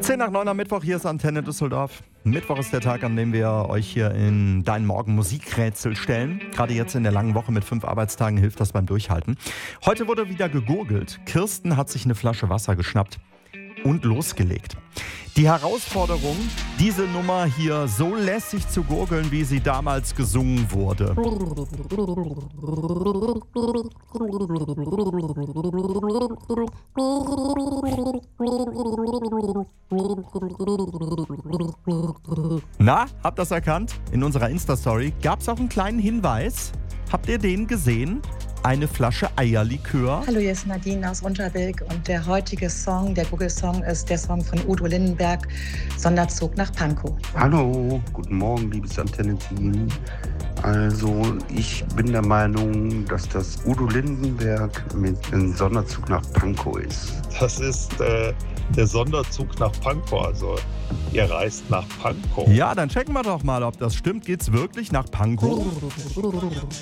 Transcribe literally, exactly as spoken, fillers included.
zehn nach neun am Mittwoch, hier ist Antenne Düsseldorf. Mittwoch ist der Tag, an dem wir euch hier in Deinen Morgen Musikrätsel stellen. Gerade jetzt in der langen Woche mit fünf Arbeitstagen hilft das beim Durchhalten. Heute wurde wieder gegurgelt. Kirsten hat sich eine Flasche Wasser geschnappt und losgelegt. Die Herausforderung, diese Nummer hier so lässig zu gurgeln, wie sie damals gesungen wurde. Na, habt ihr das erkannt? In unserer Insta-Story gab es auch einen kleinen Hinweis. Habt ihr den gesehen? Eine Flasche Eierlikör. Hallo, hier ist Nadine aus Unterbilk und der heutige Song, der Google-Song, ist der Song von Udo Lindenberg, Sonderzug nach Pankow. Hallo, guten Morgen, liebes Antenne-Team. Also, ich bin der Meinung, dass das Udo Lindenberg mit einem Sonderzug nach Pankow ist. Das ist äh, der Sonderzug nach Pankow, also ihr reist nach Pankow. Ja, dann checken wir doch mal, ob das stimmt. Geht's wirklich nach Pankow?